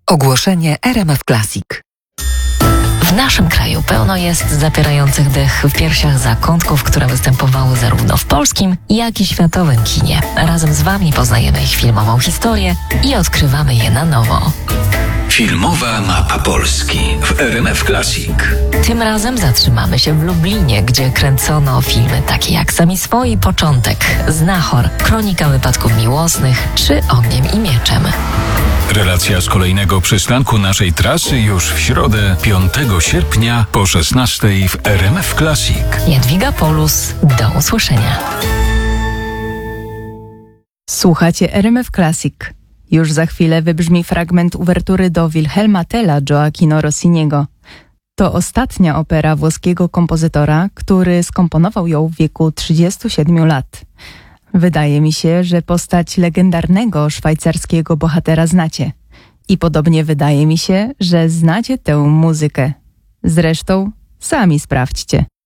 Ogłoszenie RMF Classic. W naszym kraju pełno jest zapierających dech w piersiach zakątków, które występowały zarówno w polskim, jak i światowym kinie. Razem z Wami poznajemy ich filmową historię i odkrywamy je na nowo. Filmowa mapa Polski w RMF Classic. Tym razem zatrzymamy się w Lublinie, gdzie kręcono filmy takie jak Sami swoi, Początek, Znachor, Kronika wypadków miłosnych czy Ogniem i mieczem. Relacja z kolejnego przystanku naszej trasy już w środę 5 sierpnia po 16 w RMF Classic. Jadwiga Polus, do usłyszenia. Słuchacie RMF Classic. Już za chwilę wybrzmi fragment uwertury do Wilhelma Tella Gioachino Rossiniego. To ostatnia opera włoskiego kompozytora, który skomponował ją w wieku 37 lat. Wydaje mi się, że postać legendarnego szwajcarskiego bohatera znacie. I podobnie wydaje mi się, że znacie tę muzykę. Zresztą sami sprawdźcie.